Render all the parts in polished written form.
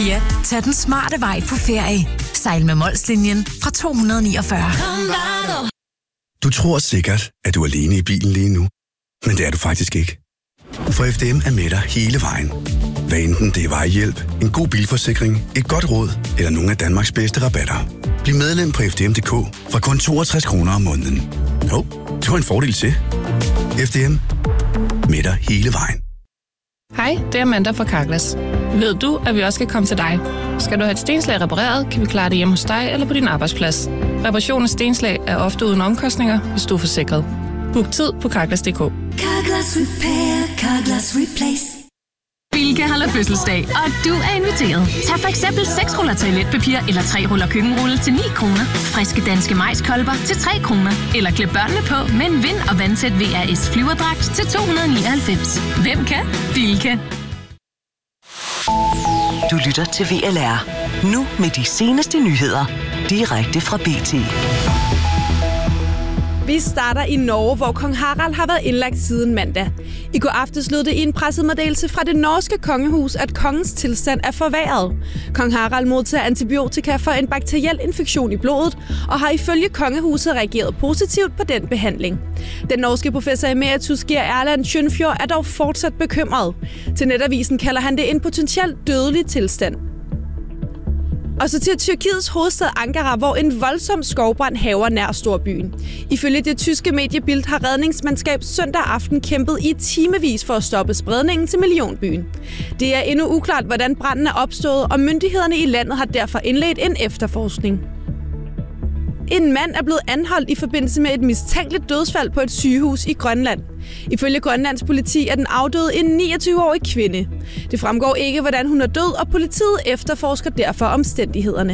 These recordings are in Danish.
Ja, tag den smarte vej på ferie. Sejl med Molslinjen fra 249. Du tror sikkert, at du er alene i bilen lige nu. Men det er du faktisk ikke. For FDM er med dig hele vejen. Hvad enten det er vejhjælp, en god bilforsikring, et godt råd eller nogle af Danmarks bedste rabatter. Bliv medlem på FDM.dk fra kun 62 kroner om måneden. Det var en fordel til. FDM. Med dig hele vejen. Hej, det er Amanda fra Carglass. Ved du, at vi også skal komme til dig? Skal du have et stenslag repareret, kan vi klare det hjemme hos dig eller på din arbejdsplads. Reparation af stenslag er ofte uden omkostninger, hvis du er forsikret. Book tid på Carglass.dk. Carglass Repair, Carglass Replace. Bilka holder fødselsdag, og du er inviteret. Tag for eksempel 6 ruller toiletpapir eller 3 ruller køkkenrulle til 9 kroner. Friske danske majskolber til 3 kroner. Eller klæd børnene på med en vind- og vandtæt VRS flyverdragt til 299. Hvem kan? Bilka. Du lytter til VLR. Nu med de seneste nyheder. Direkte fra BT. Vi starter i Norge, hvor kong Harald har været indlagt siden mandag. I går aftes lød det i en pressemeddelelse fra det norske kongehus, at kongens tilstand er forværret. Kong Harald modtager antibiotika for en bakteriel infektion i blodet, og har ifølge kongehuset reageret positivt på den behandling. Den norske professor emeritus Geir Erland Schønfjord er dog fortsat bekymret. Til Netavisen kalder han det en potentielt dødelig tilstand. Og så til Tyrkiets hovedstad Ankara, hvor en voldsom skovbrand hærger nær storbyen. Ifølge det tyske medie Bild har redningsmandskab søndag aften kæmpet i timevis for at stoppe spredningen til millionbyen. Det er endnu uklart, hvordan branden er opstået, og myndighederne i landet har derfor indledt en efterforskning. En mand er blevet anholdt i forbindelse med et mistænkeligt dødsfald på et sygehus i Grønland. Ifølge Grønlands politi er den afdøde en 29-årig kvinde. Det fremgår ikke, hvordan hun er død, og politiet efterforsker derfor omstændighederne.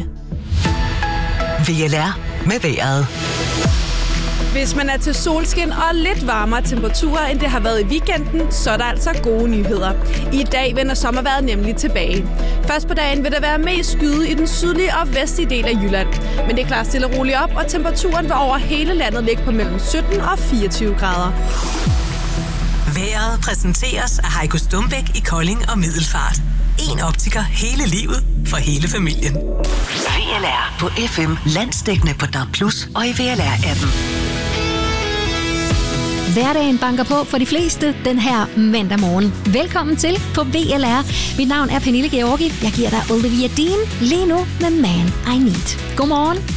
VLR med vejret. Hvis man er til solskin og lidt varmere temperaturer, end det har været i weekenden, så er der altså gode nyheder. I dag vender sommervejret nemlig tilbage. Først på dagen vil der være mest skyde i den sydlige og vestlige del af Jylland. Men det klarer stille og roligt op, og temperaturen vil over hele landet ligge på mellem 17 og 24 grader. Vejret præsenteres af Heiko Stumbæk i Kolding og Middelfart. En optiker hele livet for hele familien. VLR på FM, landsdækkende på DAB+ og i VLR-appen. Hverdagen banker på for de fleste den her mandag morgen. Velkommen til på VLR. Mit navn er Pernille Georgi. Jeg giver dig Olivia Dean lige nu med Man I Need. Godmorgen.